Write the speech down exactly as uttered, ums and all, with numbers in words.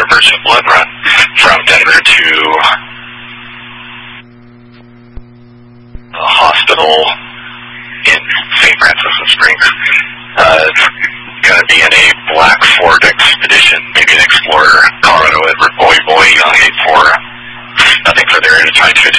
emergent blood run from Denver to the hospital in Saint Francis of Springs. Uh, it's going to be in a Black Ford Expedition, maybe an Explorer, Colorado Edward Boy Boy, young eight four. Nothing further to try to